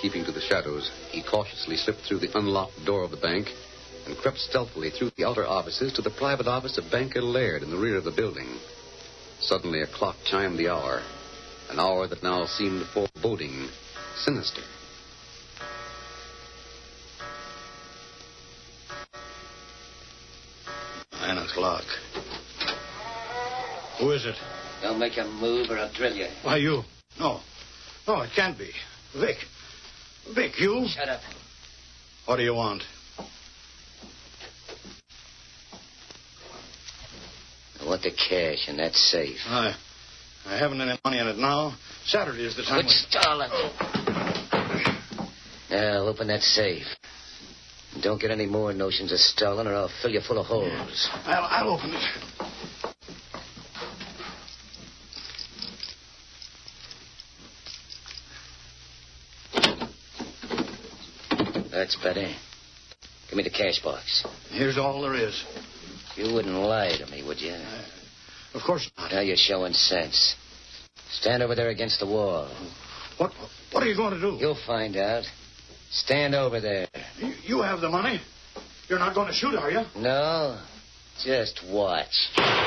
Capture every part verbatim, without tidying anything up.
keeping to the shadows, he cautiously slipped through the unlocked door of the bank and crept stealthily through the outer offices to the private office of Banker Laird in the rear of the building. Suddenly, a clock chimed the hour, an hour that now seemed foreboding, sinister. Nine o'clock. Who is it? Don't make a move or I'll drill you. Why, you? No. No, it can't be. Vic. Vic, you? Shut up. What do you want? I want the cash in that safe. I, I haven't any money in it now. Saturday is the time. Quit stalling. Now, open that safe. And don't get any more notions of stalling or I'll fill you full of holes. I'll, I'll open it. That's better. Give me the cash box. Here's all there is. You wouldn't lie to me, would you? Uh, of course not. Now you're showing sense. Stand over there against the wall. What What are you going to do? You'll find out. Stand over there. You, you have the money. You're not going to shoot, are you? No. Just watch.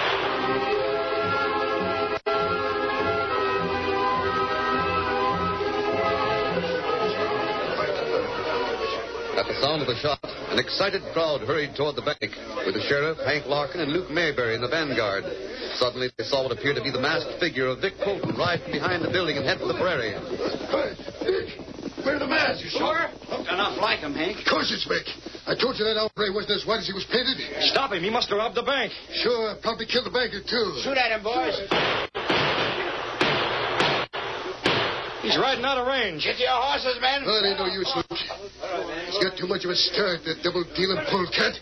At the sound of the shot, an excited crowd hurried toward the bank, with the sheriff, Hank Larkin, and Luke Mayberry in the vanguard. Suddenly, they saw what appeared to be the masked figure of Vic Colton ride from behind the building and head for the prairie. Vic, wear the mask. You sure? Looked enough like him, Hank. Of course it's Vic. I told you that outre wasn't as white as he was painted. Stop him. He must have robbed the bank. Sure, probably killed the banker, too. Shoot at him, boys. He's riding out of range. Get your horses, men. Oh, it ain't no use, Luke. He's got too much of a start, that double-dealing polecat.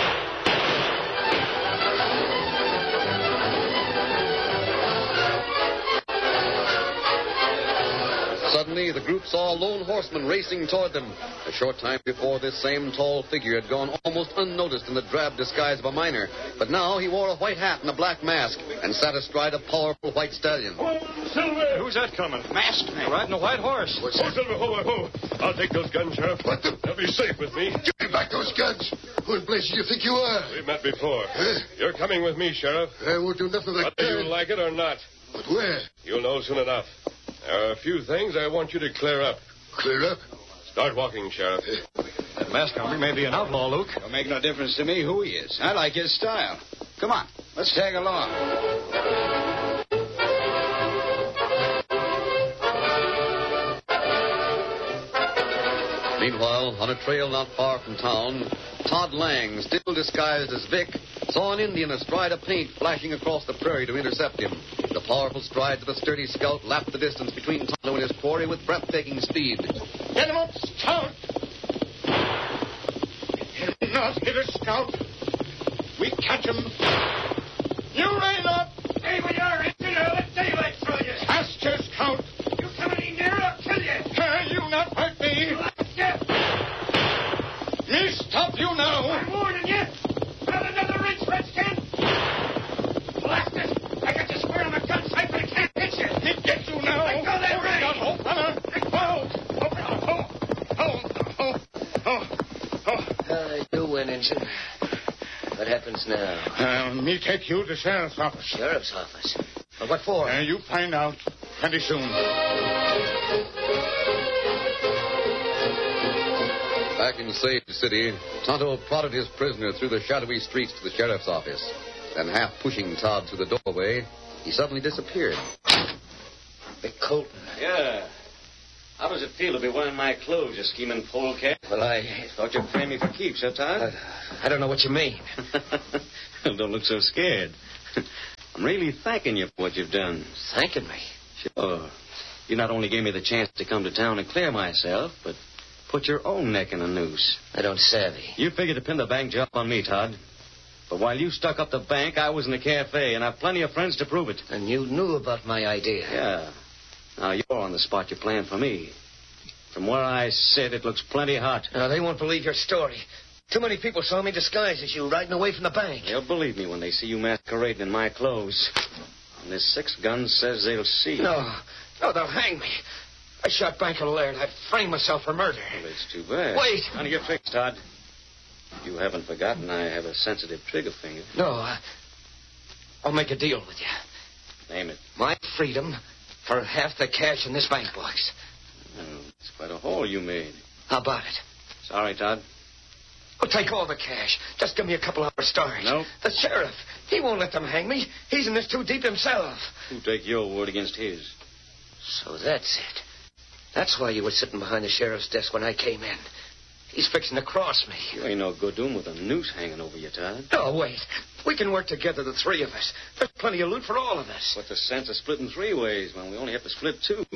Suddenly, the group saw a lone horseman racing toward them. A short time before, this same tall figure had gone almost unnoticed in the drab disguise of a miner. But now he wore a white hat and a black mask and sat astride a powerful white stallion. Oh, Silver! Who's that coming? Masked man. Riding a white horse. What's Oh, Silver, ho, ho. I'll take those guns, Sheriff. What the? They'll be safe with me. Give me back those guns. Who in blazes you think you are? We met before. Huh? You're coming with me, Sheriff. I won't do nothing like Whether that. you like it or not. But where? You'll know soon enough. There are a few things I want you to clear up. Clear up? Start walking, Sheriff. That masked hombre may be an outlaw, Luke. It'll make no difference to me who he is. I like his style. Come on, let's tag along. Meanwhile, on a trail not far from town, Todd Lang, still disguised as Vic, saw an Indian astride a paint flashing across the prairie to intercept him. The powerful strides of the sturdy scout lapped the distance between Tonto and his quarry with breathtaking speed. Get him up, Scout! He'll not hit a Scout. We catch him. You rein up! Stay where you are, Indian, or let daylight throw you. Faster, Scout! You come any nearer, I'll kill you. Can you not hurt me? Me stop you now. I'm warning you. Not another wrench, Redskin. Blast it. I got you square on the gun sight, but I can't hit you. He gets you now. Let go that ring. Oh, oh, oh, oh, oh, oh. Uh, you win, Injun. What happens now? Uh, me take you to sheriff's office. Sheriff's office? Well, what for? Uh, you find out plenty soon. Back in Sage City, Tonto prodded his prisoner through the shadowy streets to the sheriff's office. Then, half pushing Todd through the doorway, he suddenly disappeared. Vic Colton. Yeah. How does it feel to be wearing my clothes, you scheming polecat? Well, I... Thought you'd frame me for keeps, huh, Todd? I, I don't know what you mean. Don't look so scared. I'm really thanking you for what you've done. Thanking me? Sure. You not only gave me the chance to come to town and clear myself, but put your own neck in a noose. I don't savvy. You figured to pin the bank job on me, Todd. But while you stuck up the bank, I was in the cafe, and I've plenty of friends to prove it. And you knew about my idea. Yeah. Now you're on the spot you planned for me. From where I sit, it looks plenty hot. Now, they won't believe your story. Too many people saw me disguised as you riding away from the bank. They'll believe me when they see you masquerading in my clothes. And this six gun says they'll see. No. No, they'll hang me. I shot Banker Laird. I'd frame myself for murder. Well, it's too bad. Wait. Trying to get fixed, Todd. You haven't forgotten I have a sensitive trigger finger. No, I, I'll make a deal with you. Name it. My freedom for half the cash in this bank box. Well, it's quite a haul you made. How about it? Sorry, Todd. Well, take all the cash. Just give me a couple hours start. No. The sheriff, he won't let them hang me. He's in this too deep himself. Who'll take your word against his? So that's it. That's why you were sitting behind the sheriff's desk when I came in. He's fixing to cross me. You ain't no good doing with a noose hanging over you, Todd. No, wait. We can work together, the three of us. There's plenty of loot for all of us. What's the sense of splitting three ways when we only have to split two?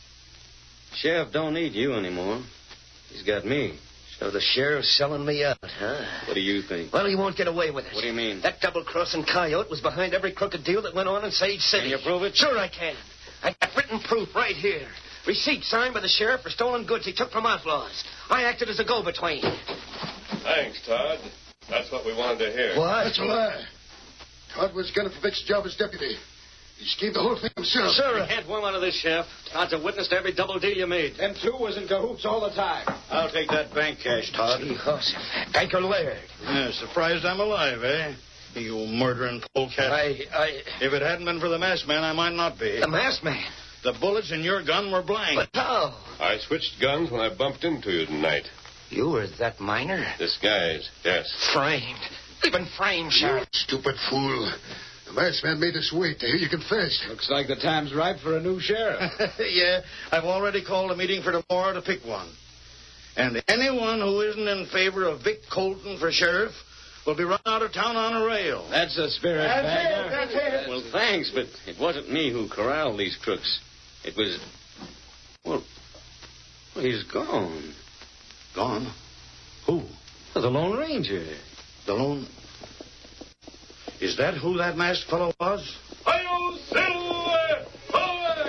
Sheriff don't need you anymore. He's got me. So the sheriff's selling me out, huh? What do you think? Well, he won't get away with it. What do you mean? That double-crossing coyote was behind every crooked deal that went on in Sage City. Can you prove it? Sure I can. I got written proof right here. Receipt signed by the sheriff for stolen goods he took from outlaws. I acted as a go-between. Thanks, Todd. That's what we wanted to hear. What? That's a lie. Todd was gunning for Vic's job as deputy. He schemed the whole thing himself. Sure. You can't worm out of this, Sheriff. Todd's a witness to every double deal you made. Them two was in cahoots all the time. I'll take that bank cash, Todd. Jehoshaphat. Banker Laird. Yeah, surprised I'm alive, eh? You murdering polecat. I, I... If it hadn't been for the masked man, I might not be. The masked man. The bullets in your gun were blank. But how? I switched guns when I bumped into you tonight. You were that miner? Disguised, yes. Framed. We've been framed, You Sheriff. stupid fool. The masked man made us wait to hear you confess. Looks like the time's ripe for a new sheriff. Yeah, I've already called a meeting for tomorrow to pick one. And anyone who isn't in favor of Vic Colton for sheriff will be run out of town on a rail. That's the spirit, That's Bagger. it, that's it. Well, thanks, but it wasn't me who corralled these crooks. It was... Well, well he's gone. Gone? Who? Well, the Lone Ranger. The lone... Is that who that masked fellow was? Hi,